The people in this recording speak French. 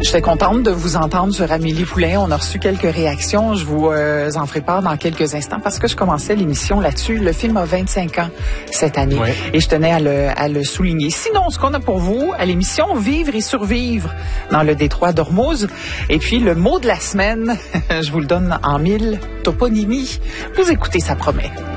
J'étais contente de vous entendre sur Amélie Poulain. On a reçu quelques réactions. Je vous en ferai part dans quelques instants parce que je commençais l'émission là-dessus. Le film a 25 ans cette année et je tenais à le souligner. Sinon, ce qu'on a pour vous à l'émission, vivre et survivre dans le détroit d'Ormuz. Et puis, le mot de la semaine, je vous le donne en 1000 toponymies. Vous écoutez, ça promet.